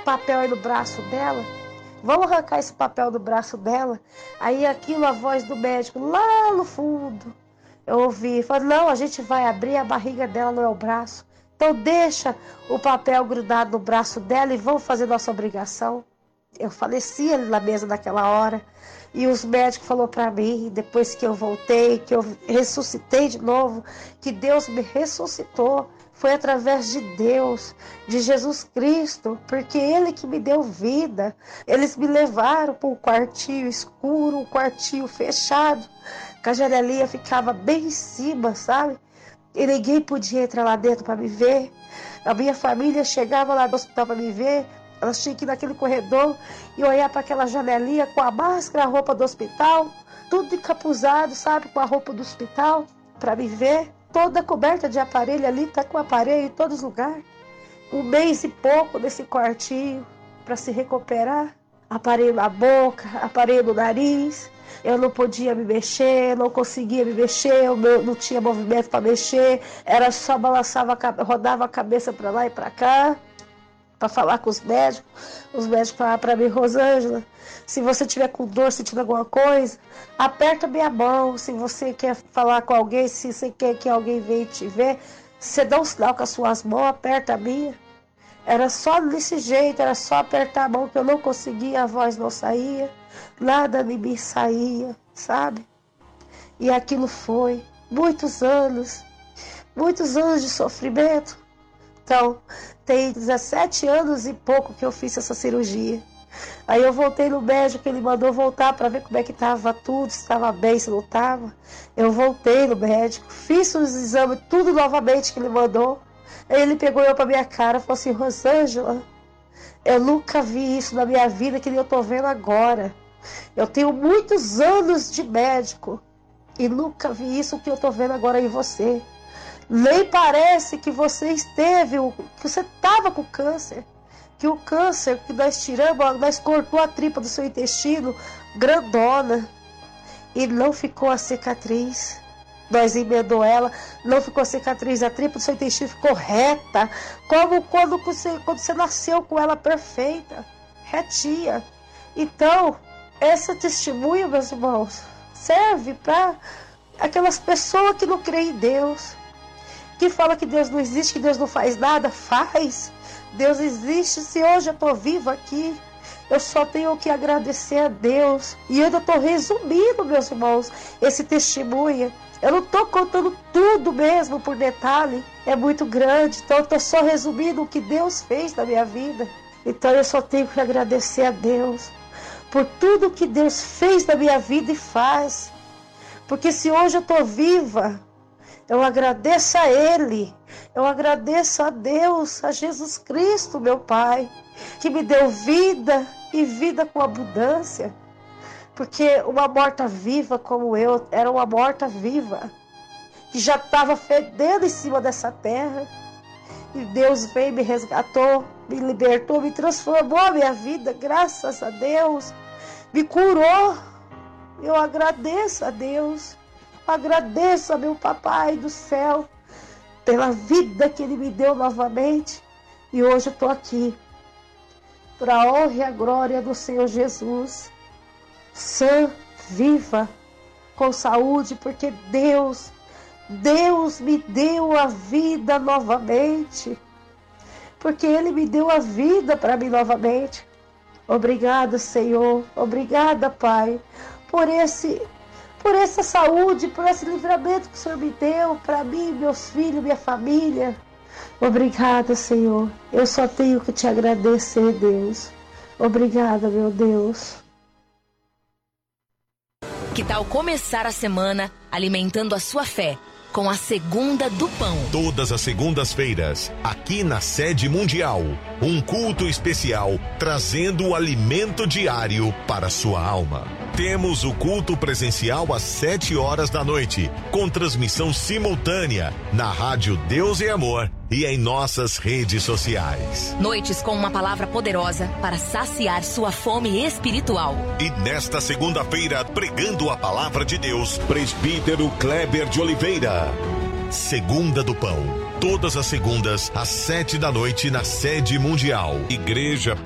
papel aí no braço dela. Vamos arrancar esse papel do braço dela. Aí aquilo, a voz do médico lá no fundo. Eu ouvi, falei, não, a gente vai abrir a barriga dela, não é o braço. Então deixa o papel grudado no braço dela e vamos fazer nossa obrigação. Eu faleci ali na mesa naquela hora. E os médicos falaram para mim, depois que eu voltei, que eu ressuscitei de novo, que Deus me ressuscitou. Foi através de Deus, de Jesus Cristo, porque Ele que me deu vida. Eles me levaram para um quartinho escuro, um quartinho fechado, que a janelinha ficava bem em cima, sabe? E ninguém podia entrar lá dentro para me ver. A minha família chegava lá do hospital para me ver. Elas tinham que ir naquele corredor e olhar para aquela janelinha com a máscara, a roupa do hospital, tudo encapuzado, sabe? Com a roupa do hospital, para me ver. Toda coberta de aparelho ali, tá com aparelho em todos os lugares. 1 mês e pouco nesse quartinho para se recuperar. Aparelho na boca, aparelho no nariz. Eu não podia me mexer, não conseguia me mexer, eu não tinha movimento para mexer. Era só balançava, rodava a cabeça para lá e para cá, para falar com os médicos. Os médicos falavam para mim, Rosângela, se você tiver com dor, sentindo alguma coisa, aperta minha mão. Se você quer falar com alguém, se você quer que alguém venha te ver, você dá um sinal com as suas mãos, aperta a minha. Era só desse jeito, era só apertar a mão que eu não conseguia, a voz não saía, nada de mim saía, sabe? E aquilo foi muitos anos de sofrimento. Então, tem 17 anos e pouco que eu fiz essa cirurgia. Aí eu voltei no médico, ele mandou voltar para ver como é que estava tudo, se estava bem, se não estava. Eu voltei no médico, fiz os exames, tudo novamente que ele mandou. Aí ele pegou eu para minha cara e falou assim, Rosângela, eu nunca vi isso na minha vida que nem eu tô vendo agora. Eu tenho muitos anos de médico e nunca vi isso que eu tô vendo agora em você. Nem parece que você que você estava com câncer. Que o câncer que nós tiramos, nós cortou a tripa do seu intestino grandona e não ficou a cicatriz. Nós emendou ela, não ficou a cicatriz, a tripa do seu intestino ficou reta, como quando você nasceu com ela perfeita, retinha. Então, esse testemunho, meus irmãos, serve para aquelas pessoas que não creem em Deus, que falam que Deus não existe, que Deus não faz nada. Faz. Deus existe. Se hoje eu estou viva aqui, eu só tenho que agradecer a Deus. E eu ainda estou resumindo, meus irmãos, esse testemunho. Eu não estou contando tudo mesmo por detalhe. É muito grande. Então eu estou só resumindo o que Deus fez na minha vida. Então eu só tenho que agradecer a Deus por tudo que Deus fez na minha vida e faz. Porque se hoje eu estou viva, eu agradeço a Ele, eu agradeço a Deus, a Jesus Cristo, meu Pai, que me deu vida e vida com abundância. Porque uma morta-viva como eu, era uma morta-viva, que já estava fedendo em cima dessa terra. E Deus veio, me resgatou, me libertou, me transformou a minha vida, graças a Deus. Me curou. Eu agradeço a Deus. Agradeço a meu Papai do céu pela vida que Ele me deu novamente. E hoje eu estou aqui para a honra e a glória do Senhor Jesus. Sã, viva, com saúde, porque Deus me deu a vida novamente. Porque Ele me deu a vida para mim novamente. Obrigada, Senhor. Obrigada, Pai, por essa saúde, por esse livramento que o Senhor me deu para mim, meus filhos, minha família. Obrigada, Senhor. Eu só tenho que te agradecer, Deus. Obrigada, meu Deus. Que tal começar a semana alimentando a sua fé com a Segunda do Pão? Todas as segundas-feiras, aqui na Sede Mundial, um culto especial trazendo o alimento diário para a sua alma. Temos o culto presencial às 7 horas da noite, com transmissão simultânea na Rádio Deus e Amor e em nossas redes sociais. Noites com uma palavra poderosa para saciar sua fome espiritual. E nesta segunda-feira, pregando a palavra de Deus, presbítero Kleber de Oliveira. Segunda do Pão, todas as segundas às 7 da noite na Sede Mundial. Igreja